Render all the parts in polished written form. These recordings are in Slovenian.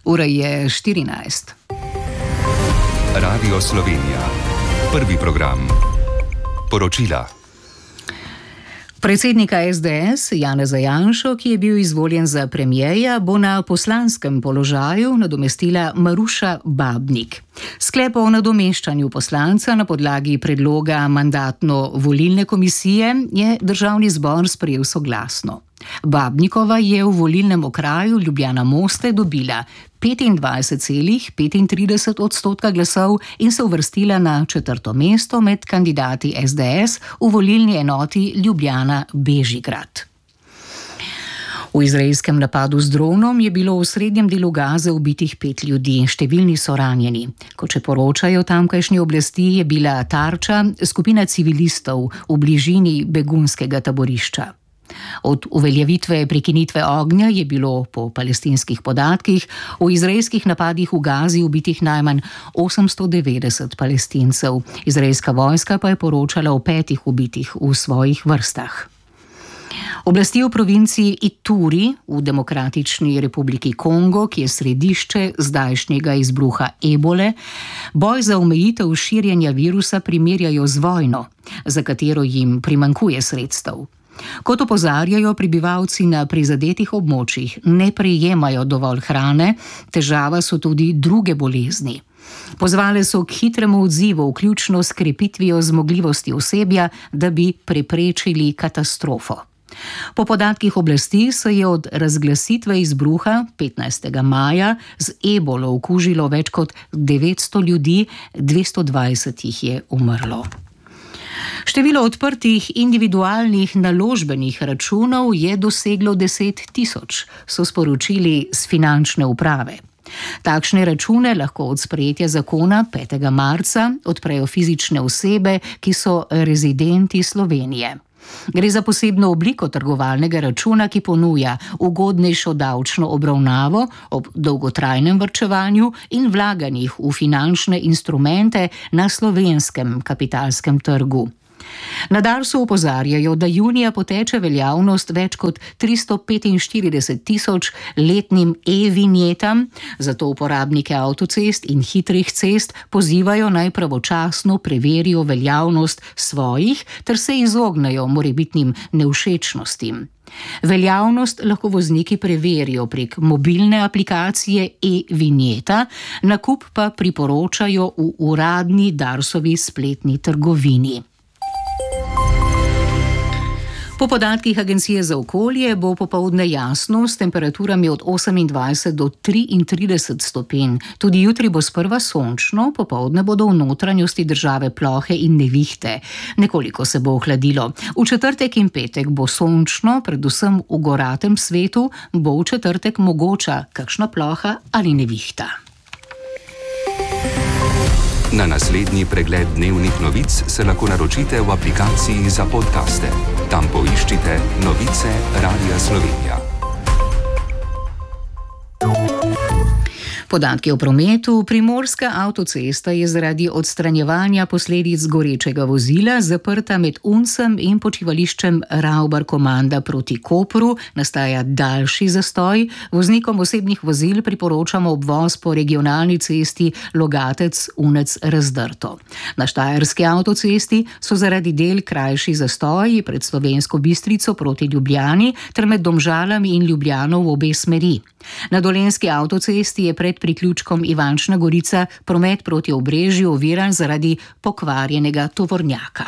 Ura je 14. Radio Slovenija. Prvi program. Poročila. Predsednika SDS Janeza Janšo, ki je bil izvoljen za premierja, bo na poslanskem položaju nadomestila Maruša Babnik. Sklep o nadomeščanju poslanca na podlagi predloga mandatno-volilne komisije je Državni zbor sprejel soglasno. Babnikova je v volilnem okraju Ljubljana-Moste dobila 25,35% glasov in se uvrstila na 4. mesto med kandidati SDS v volilni enoti Ljubljana-Bežigrad. V izraelskem napadu z dronom je bilo v srednjem delu Gaze ubitih 5 ljudi, številni so ranjeni. Kot še poročajo tamkajšnje oblasti, je bila tarča skupina civilistov v bližini begunskega taborišča. Od uveljavitve prekinitve ognja je bilo po palestinskih podatkih v izraelskih napadih v Gazi ubitih najmanj 890 Palestincev. Izraelska vojska pa je poročala o 5 ubitih v svojih vrstah. Oblasti v provinciji Ituri v Demokratični republiki Kongo, ki je središče zdajšnjega izbruha ebole, boj za omejitev širjenja virusa primerjajo z vojno, za katero jim primanjkuje sredstev. Kot opozarjajo prebivalci na prizadetih območjih, ne prejemajo dovolj hrane, težava so tudi druge bolezni. Pozvale so k hitremu odzivu, vključno s krepitvijo zmogljivosti osebja, da bi preprečili katastrofo. Po podatkih oblasti se je od razglasitve izbruha 15. maja z ebolo okužilo več kot 900 ljudi, 220 jih je umrlo. Število odprtih individualnih naložbenih računov je doseglo 10 tisoč, so sporočili z finančne uprave. Takšne račune lahko od sprejetja zakona 5. marca odprejo fizične osebe, ki so rezidenti Slovenije. Gre za posebno obliko trgovalnega računa, ki ponuja ugodnejšo davčno obravnavo ob dolgotrajnem varčevanju in vlaganjih v finančne instrumente na slovenskem kapitalskem trgu. Na Darsu opozarjajo, da junija poteče veljavnost več kot 345 tisoč letnim e-vinjetam, zato uporabnike avtocest in hitrih cest pozivajo naj pravočasno preverijo veljavnost svojih ter se izognejo morebitnim nevšečnostim. Veljavnost lahko vozniki preverijo prek mobilne aplikacije e-vinjeta, nakup pa priporočajo v uradni Darsovi spletni trgovini. Po podatkih Agencije za okolje bo popoldne jasno s temperaturami od 28 do 33 stopinj. Tudi jutri bo sprva sončno, popoldne bodo v notranjosti države plohe in nevihte. Nekoliko se bo ohladilo. V četrtek in petek bo sončno, predvsem v goratem svetu, bo v četrtek mogoča kakšna ploha ali nevihta. Na naslednji pregled dnevnih novic se lahko naročite v aplikaciji za podcaste. Tam poiščite novice Radia Slovenija. Podatki o prometu. Primorska avtocesta je zaradi odstranjevanja posledic gorečega vozila zaprta med Uncem in počivališčem Ravbar-Komanda proti Kopru. Nastaja daljši zastoj. Voznikom osebnih vozil priporočamo obvoz po regionalni cesti Logatec-Unec-Razdrto. Na Štajerski avtocesti so zaradi del krajši zastoji pred Slovensko Bistrico proti Ljubljani ter med Domžalami in Ljubljano v obe smeri. Na Dolenjski avtocesti je pred priključkom Ivančna Gorica promet proti Obrežju oviran zaradi pokvarjenega tovornjaka.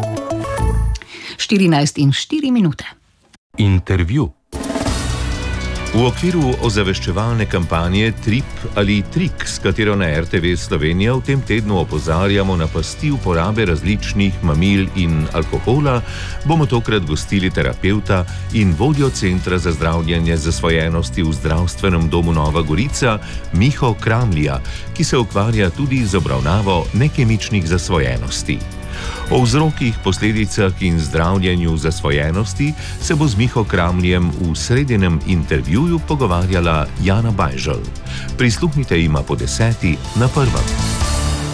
14:04. Intervju. V okviru ozaveščevalne kampanje Trip ali Trik, s katero na RTV Slovenija v tem tednu opozarjamo na pasti uporabe različnih mamil in alkohola, bomo tokrat gostili terapevta in vodjo Centra za zdravljenje zasvojenosti v Zdravstvenem domu Nova Gorica, Miho Kramlija, ki se ukvarja tudi z obravnavo nekemičnih zasvojenosti. O vzrokih, posledicah in zdravljenju zasvojenosti se bo z Miho Kramljem v sredinem intervjuju pogovarjala Jana Bajžel. Prisluhnite jima po 10. na 1.